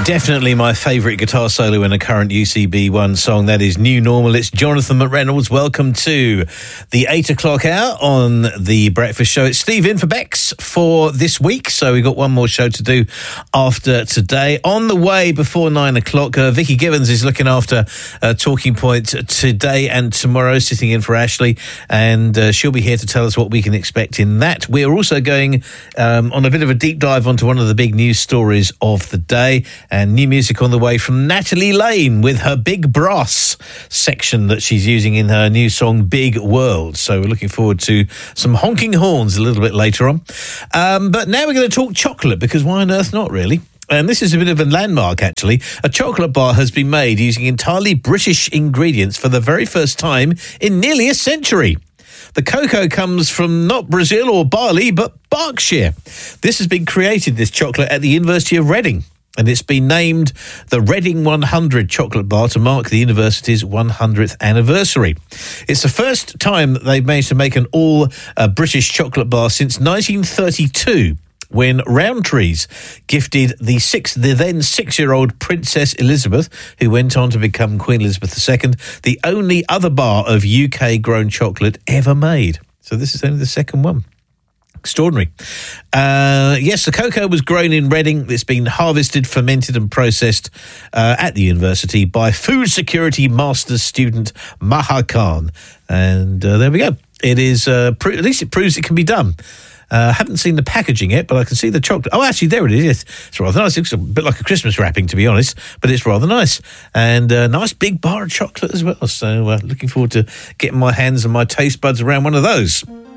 Definitely my favourite guitar solo in a current UCB1 song. That is New Normal. It's Jonathan McReynolds. Welcome to the 8 o'clock hour on The Breakfast Show. It's Steve in for Bex for this week, so we've got one more show to do after today. On the way before 9 o'clock, Vicky Gibbons is looking after Talking Point today and tomorrow, sitting in for Ashley, and she'll be here to tell us what we can expect in that. We're also going on a bit of a deep dive onto one of the big news stories of the day, and new music on the way from Natalie Lane with her Big Brass section that she's using in her new song Big World. So we're looking forward to some honking horns a little bit later on. But now we're going to talk chocolate, because why on earth not, really? And this is a bit of a landmark, actually. A chocolate bar has been made using entirely British ingredients for the very first time in nearly a century. The cocoa comes from not Brazil or Bali, but Berkshire. This has been created, this chocolate, at the University of Reading, and it's been named the Reading 100 chocolate bar to mark the university's 100th anniversary. It's the first time that they've managed to make an all-British chocolate bar since 1932, when Rowntree's gifted the then six-year-old Princess Elizabeth, who went on to become Queen Elizabeth II, the only other bar of UK-grown chocolate ever made. So this is only the second one. Extraordinary. Yes, the cocoa was grown in Reading. It's been harvested, fermented and processed at the university by food security master's student Maha Khan. And there we go. It is, at least it proves it can be done. I haven't seen the packaging yet, but I can see the chocolate. Oh, actually, there it is. Yes. It's rather nice. It looks a bit like a Christmas wrapping, to be honest, but it's rather nice. And a nice big bar of chocolate as well. So looking forward to getting my hands and my taste buds around one of those.